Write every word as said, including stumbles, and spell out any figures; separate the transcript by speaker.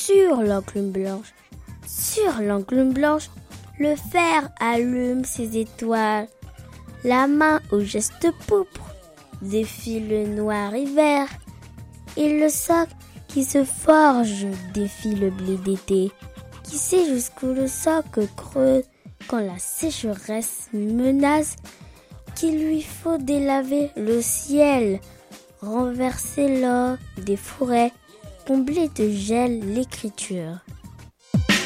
Speaker 1: sur l'enclume blanche. Sur l'enclume blanche, le fer allume ses étoiles. La main au geste pourpre défie le noir hiver. Et le soc qui se forge défie le blé d'été. Qui sait jusqu'où le soc creuse quand la sécheresse menace, qu'il lui faut délaver le ciel, renverser l'or des forêts, combler de gel l'écriture.